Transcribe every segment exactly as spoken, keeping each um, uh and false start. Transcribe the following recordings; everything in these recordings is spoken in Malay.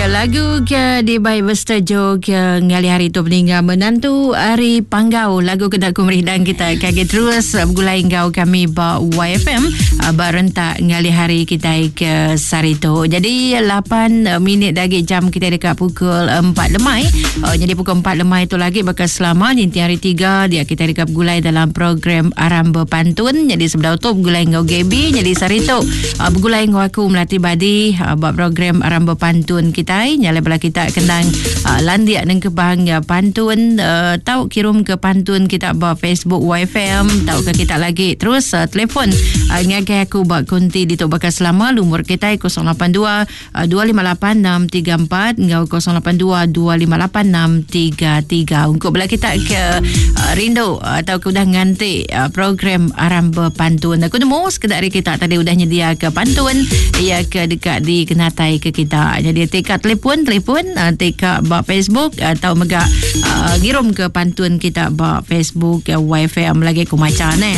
lagu ke di baik bersetuju ke ngali hari tu meninggal menantu Ari Panggau. Lagu kedak kumeridan kita kaget terus bergulai ngau kami ba Y F M barentak ngali hari kita ke Sarito. Jadi lapan minit lagi jam kita dekat pukul empat lemai. Uh, jadi pukul empat lemai itu lagi bakal selama nanti hari tiga dia kita dekat bergulai dalam program Aram Berpantun. Jadi sebelah tu bergulai ngau Gaby. Jadi Sarito uh, bergulai ngau aku Melati Badi uh, buat program Aram Berpantun kita nyala bala kita kenang uh, landiak dan kebang uh, pantun uh, tahu kirim ke pantun kita bawa Facebook Y F M tahu ke kita lagi terus uh, telefon uh, ngagai aku buat konti di tu bakal selama lumur kita kosong lapan dua dua lima lapan enam tiga empat ngau kosong lapan dua dua lima lapan enam tiga tiga untuk bala kita ke uh, rindu uh, atau ke udah nganti uh, program Aram Berpantun. Aku nemu sekedar kita tadi udah nyedia ke pantun ia ke dekat di kenatai ke kita. Jadi teka telefon telefon uh, teka bak Facebook atau mega uh, girum ke pantun kita bak Facebook uh, Y F M lagi ku macam ni.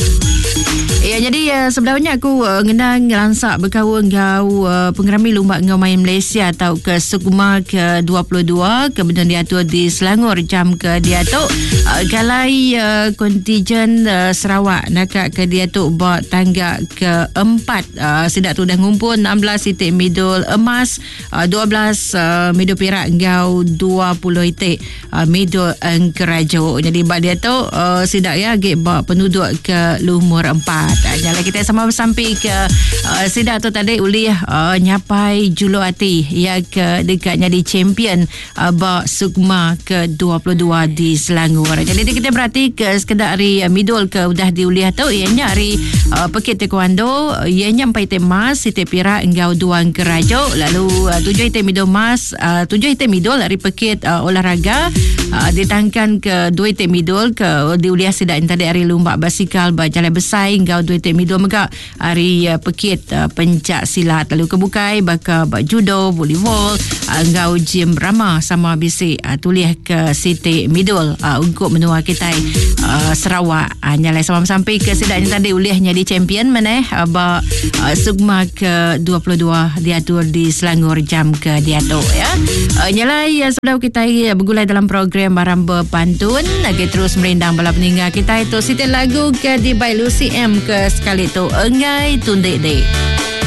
Ya, jadi uh, sebenarnya aku uh, ngendang lansak berkawan ngau uh, pengerami lumba ngau main Malaysia atau ke Sukma ke dua puluh dua kemudian diatur di Selangor jam ke diatur uh, galai uh, kontijen uh, Sarawak nakak ke diatur buat tangga ke empat uh, sidak tu dah ngumpul enam belas itik midul emas uh, dua belas uh, midul perak ngau dua puluh itik uh, midul engkerajo. Jadi bak dia tu uh, sidak ya gek bak penduduk ke lumur empat. Jalan kita sama sampai ke uh, sidak tu tadi uli uh, nyapai julu hati ya ke dekatnya di champion uh, bak Sukma ke dua puluh dua di Selangor. Jadi kita berarti ke sekedar hari uh, midul ke udah diuliah tu ianya hari uh, pekit taekwondo ianya empat itik emas itik perak engkau dua kerajo lalu uh, tujuh itik midul emas uh, tujuh itik midul hari pekit uh, olahraga uh, ditangkan ke dua itik midul ke diuliah sidak tadi hari lumba basikal berjalan besar engkau dua itik midul megak hari uh, pekit uh, pencak silat lalu kebukai baka bak judo volleyball uh, engkau gym rama sama bisik uh, tuliah ke siti midul uh, untuk menua kita uh, Sarawak uh, nyalai sama sampai ke sidaknya tadi uliahnya di champion mana uh, bak uh, Sukma ke dua puluh dua diatur di Selangor jam ke diatur ya uh, nyalai uh, sebelum kita uh, bergulai dalam program Aram Berpantun lagi terus merindang bala peninggal kita itu siti lagu ke di by Lucy M ke sekali tu engai tundik dek.